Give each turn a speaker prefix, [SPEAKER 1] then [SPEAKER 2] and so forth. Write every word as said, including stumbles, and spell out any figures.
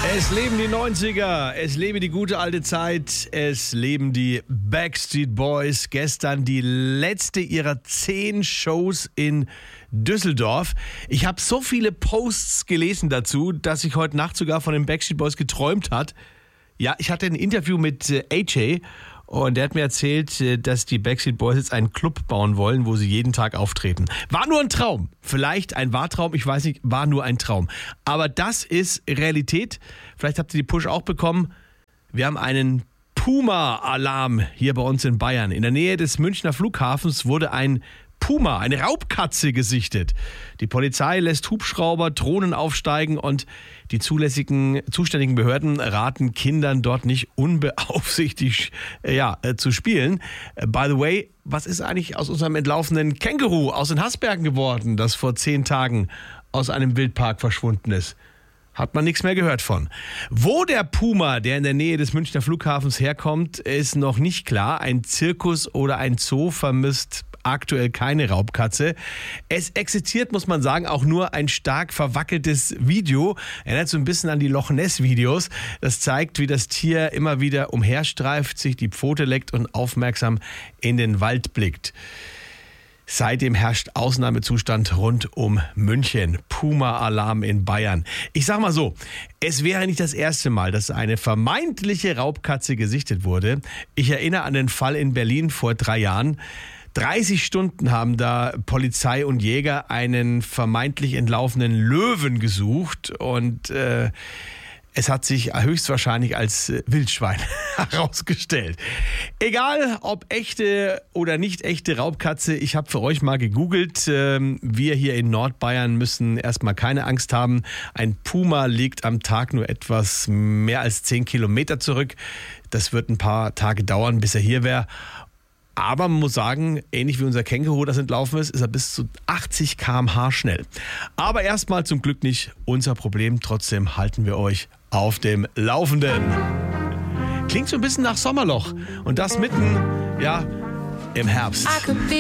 [SPEAKER 1] Es leben die neunziger, es lebe die gute alte Zeit, es leben die Backstreet Boys. Gestern die letzte ihrer zehn Shows in Düsseldorf. Ich habe so viele Posts gelesen dazu, dass ich heute Nacht sogar von den Backstreet Boys geträumt hat. Ja, ich hatte ein Interview mit äh, A J und der hat mir erzählt, äh, dass die Backstreet Boys jetzt einen Club bauen wollen, wo sie jeden Tag auftreten. War nur ein Traum. Vielleicht ein Wahrtraum, ich weiß nicht, war nur ein Traum. Aber das ist Realität. Vielleicht habt ihr die Push auch bekommen. Wir haben einen Puma-Alarm hier bei uns in Bayern. In der Nähe des Münchner Flughafens wurde ein Puma, eine Raubkatze, gesichtet. Die Polizei lässt Hubschrauber, Drohnen aufsteigen und die zulässigen, zuständigen Behörden raten Kindern dort nicht unbeaufsichtigt äh, ja, äh, zu spielen. Äh, by the way, was ist eigentlich aus unserem entlaufenen Känguru aus den Haßbergen geworden, das vor zehn Tagen aus einem Wildpark verschwunden ist? Hat man nichts mehr gehört von. Wo der Puma, der in der Nähe des Münchner Flughafens herkommt, ist noch nicht klar. Ein Zirkus oder ein Zoo vermisst aktuell keine Raubkatze. Es existiert, muss man sagen, auch nur ein stark verwackeltes Video. Erinnert so ein bisschen an die Loch Ness-Videos. Das zeigt, wie das Tier immer wieder umherstreift, sich die Pfote leckt und aufmerksam in den Wald blickt. Seitdem herrscht Ausnahmezustand rund um München. Puma-Alarm in Bayern. Ich sag mal so, es wäre nicht das erste Mal, dass eine vermeintliche Raubkatze gesichtet wurde. Ich erinnere an den Fall in Berlin vor drei Jahren. dreißig Stunden haben da Polizei und Jäger einen vermeintlich entlaufenen Löwen gesucht und äh, es hat sich höchstwahrscheinlich als Wildschwein herausgestellt. Egal, ob echte oder nicht echte Raubkatze, ich habe für euch mal gegoogelt. Wir hier in Nordbayern müssen erstmal keine Angst haben. Ein Puma liegt am Tag nur etwas mehr als zehn Kilometer zurück. Das wird ein paar Tage dauern, bis er hier wäre. Aber man muss sagen, ähnlich wie unser Känguru, das entlaufen ist, ist er bis zu achtzig Kilometer pro Stunde schnell. Aber erstmal zum Glück nicht unser Problem. Trotzdem halten wir euch auf dem Laufenden. Klingt so ein bisschen nach Sommerloch. Und das mitten, ja, im Herbst.